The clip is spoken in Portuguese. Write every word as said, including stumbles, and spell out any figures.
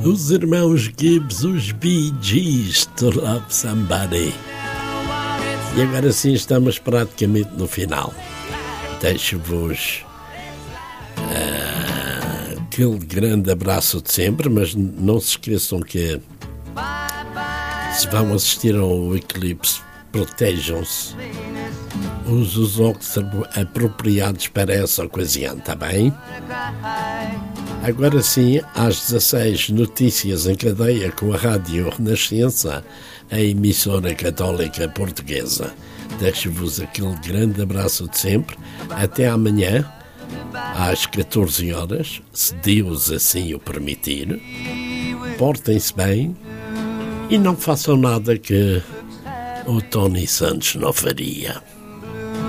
Os irmãos Gibbs, os Bee Gees, To Love Somebody. E agora sim estamos praticamente no final. Deixo-vos uh, aquele grande abraço de sempre, mas não se esqueçam que se vão assistir ao eclipse, protejam-se. Use os óculos apropriados para essa ocasião, está bem? Agora sim, às dezasseis, notícias em cadeia com a Rádio Renascença, a emissora católica portuguesa. Deixo-vos aquele grande abraço de sempre. Até amanhã, às catorze horas, se Deus assim o permitir. Portem-se bem e não façam nada que o Tony Santos não faria.